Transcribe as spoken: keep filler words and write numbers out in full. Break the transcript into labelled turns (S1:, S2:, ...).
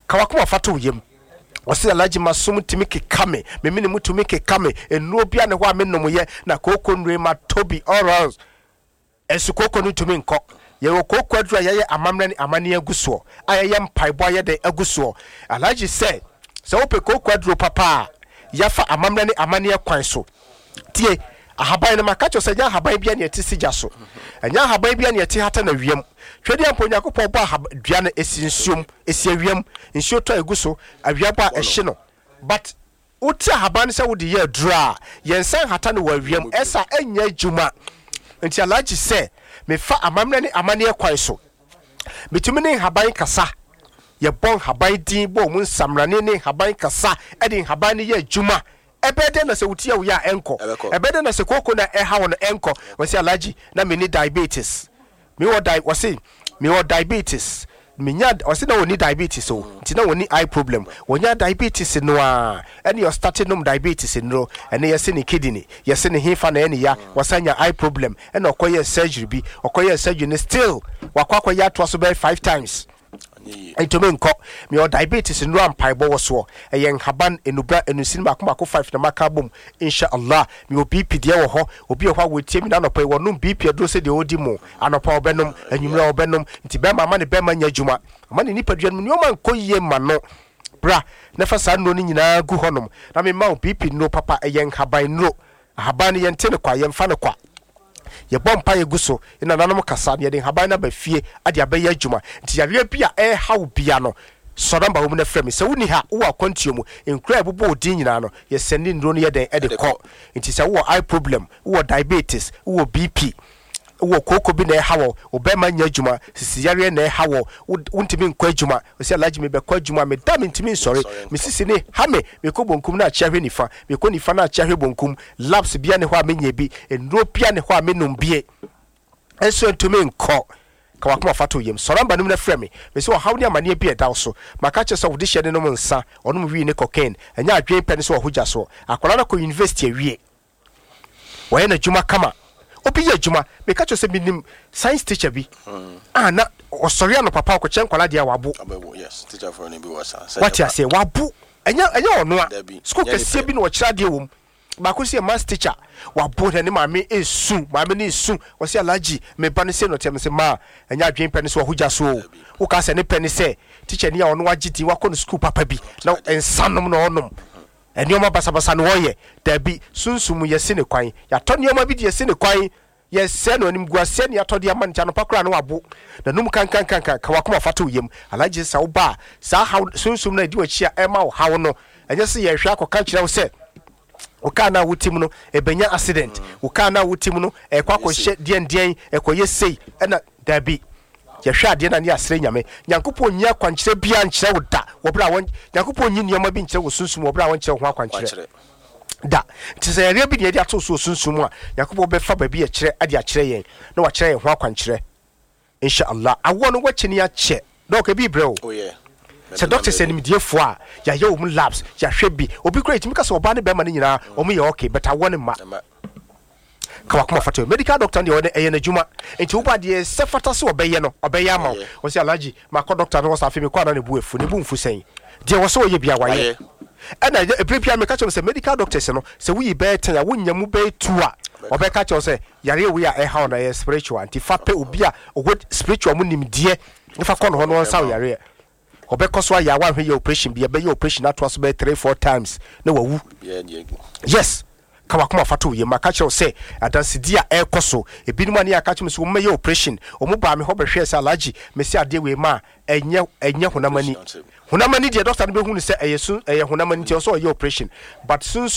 S1: kawakuma fatu yem wasi alaji masum timi kekame me mini mu tumi kekame enro bia ne ho a me nom ye na koko nre ma tobi oros esu koko nu tumi nko ye wo koko adura ye amamre amane aguso ayeye mpaibo ye de aguso alaji say se ope koko aduro papa yafa amamre ne amane kwan so tie ahaban na makacho se nya ahaban bia ne eti sigya so enya ahaban bia ne eti hata na wiem twedi ampo nyakopɔ bɔ dua na esinsuom esi awiam nsuo to aguso awiabo a ehye no but uti ahaban se wodi ye dura yensan hata no wawiam esa enya adwuma nti alaji se me fa amamne ne amane kwan so bitumi ne haban kasa ye bon haban din bo mu nsamrane ne haban kasa edi haban ne ye adwuma ebede na se wuti ya ya enko ebede na se koko na eha won enko wasi alaji na me ni diabetes me wo di wasi me wo diabetes me nya wasi na woni diabetes so nti na woni eye problem wonya diabetes no a ene your starting nom diabetes no ene yesi ni kidney yesi ni hifa na ene ya wasanya eye problem ene okoye surgery bi okoye surgery ne still wakwa ya to so by five times ito me nko me o diabetes no ampaibo wo so eyen haban enubra enusin ba kuma ko five na makabum inshallah me o B P de wo ho obi ho awotie mi na no pa wonum B P do se de odi mu anopa obenom anwumra obenom nti be mama ne be ma nya dwuma ma ne nipadua no nyoma nko yie ma no bra na fa sa no ni nyina gu honom na me ma o B P no papa eyen haban no haban ye nte ne kwa ye mfa ne kwa ye bompa ye guso ina nanom kasa ne de haban na ba fie ade abaye adwuma nti yawe bia e hawo bia no soramba wo mu na frame se woni ha wo akwantuo mu enkura bubo odin nyina no ye sende ndro no ye den e de ko nti se wo eye problem wo diabetes wo B P wo koko bi na hawo obema nya adwuma sisi yawe na hawo wontimi nkwa adwuma osi alaji me be kwa adwuma me da me ntimi nsori me sisi ne ha me me ko bonkum na achahwe nifa me ko nifa na achahwe bonkum labs bia ne ho a menya bi endro bia ne ho a menom bie enso ntimi nkọ ka wakoma fato yem soramba num na frame me se wo hawni amane bi edaw so maka che so wo de hyede no nsa onum wi ne cocaine enya adwen pene so wo hoja so akola na ko university awie wo na dwuma kama obi ye dwuma me ka che se minim science teacher bi ah na osori ano papa ko chen kwala dia wabu
S2: yes teacher for ni bi wasa
S1: what you say wabu enya enya ono a school kese bi no wo kira dia wom ba ko se math teacher wabu ne maame esu maame ne esu wo se alaji me ba ne se no tem se ma enya adwen pene so wo hoja so wo ka se ne pene se teacher ni a ono wagiti wa ko no school papa bi na ensanom no onom enioma basabasa no woye da bi sunsumu yesi ne kwan ya to nioma bi de yesi ne kwan yesi no nim guase ne atode ama ncha no pakura no wabo na num kan kan kan ka wakoma fato yem alaji sa wo ba sa ha sunsum na di wachi a ema wo hawo no enye se ye hwa akoka kire wo se wo ka na wutim no ebenya accident wo ka na wutim no e kwa ko hye dien dien e ko yesei na da bi ye hwa ade na ne asere nyame nyankopɔ nya kwankyere bia nkyere wo da wo bra won nyankopɔ nyi nioma bi nkyere wo sunsum wo bra won kyere ho akwankyere da tise area bi ne dia to so sunsum a nyankopɔ be fa ba bi ye kyere ade a kyere yen na wa kyere ho akwankyere inshallah awo no wakyini ya kye doka bi brɛ
S2: oh yeah
S1: se doctor said me die fo a ya ye wo mu labs ya hwɛ bi obi kra etimi ka so oba ne be ma ne nyina o mu ye okay but awo ne ma ka wakoma fato medical doctor ne wona eye na dwuma enti wo ba de se fata se obeye no obeye ama wo se alaji ma ko doctor no sa fe me kwa na ne bu efu ne bu mfu sen de wo so ye bia waye ana e prepare me ka cho se medical doctors no se wo yi be ten ya wo nyamu be tu a obe ka cho se yare we a e ha na ye spiritual anti fa pe obi a o spiritual mu nim de e fa ko no no nsa yare obe ko so ya wa hwe ye operation bia be ye operation ato so be three four times na wa wu yes ka wakoma fato ye maka che se adansidia e koso ebinum ani aka che me so me ye operation o mu ba me ho be hwe se alaji me se ade we ma enye enye honamani honamani de doctor no be hu ni se eye sun eye honamani ti o so ye operation but sun